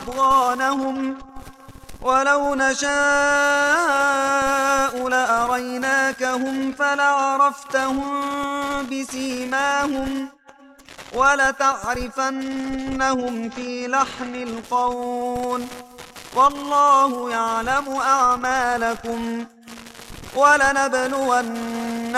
أضغانهم ولو نشاء لأريناكهم فلعرفتهم بسيماهم ولتعرفنهم في لحن القول والله يعلم أعمالكم ولنبلون